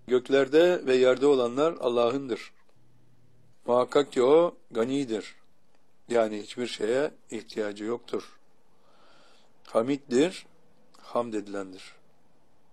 Göklerde ve yerde olanlar Allah'ındır. Muhakkak ki o ganidir. Yani hiçbir şeye ihtiyacı yoktur. Hamiddir, hamd edilendir.